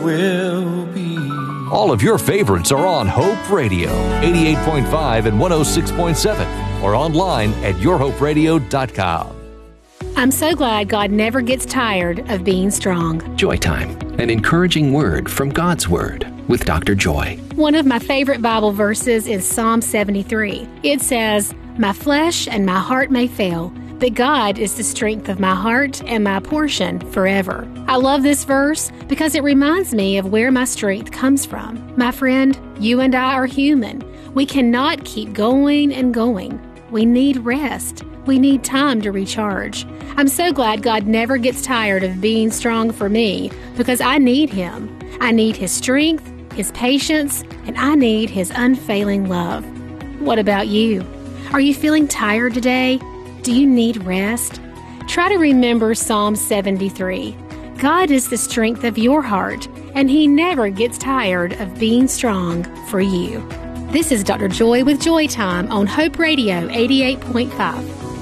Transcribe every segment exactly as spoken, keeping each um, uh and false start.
will be. All of your favorites are on Hope Radio, eighty-eight point five and one oh six point seven, or online at your hope radio dot com. I'm so glad God never gets tired of being strong. Joy Time, an encouraging word from God's Word with Doctor Joy. One of my favorite Bible verses is Psalm seventy-three. It says, "My flesh and my heart may fail, but God is the strength of my heart and my portion forever." I love this verse because it reminds me of where my strength comes from. My friend, you and I are human. We cannot keep going and going. We need rest. We need time to recharge. I'm so glad God never gets tired of being strong for me because I need Him. I need His strength, His patience, and I need His unfailing love. What about you? Are you feeling tired today? Do you need rest? Try to remember Psalm seventy-three. God is the strength of your heart, and He never gets tired of being strong for you. This is Doctor Joy with Joy Time on Hope Radio eighty-eight point five.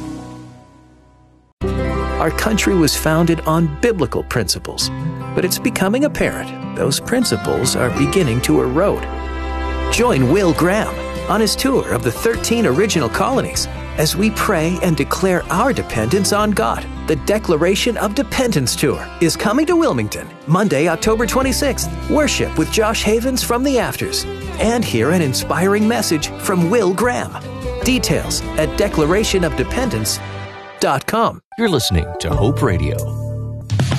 Our country was founded on biblical principles, but it's becoming apparent those principles are beginning to erode. Join Will Graham on his tour of the thirteen original colonies as we pray and declare our dependence on God. The Declaration of Dependence Tour is coming to Wilmington, Monday, October twenty-sixth. Worship with Josh Havens from the Afters, and hear an inspiring message from Will Graham. Details at declaration of dependence dot com. You're listening to Hope Radio.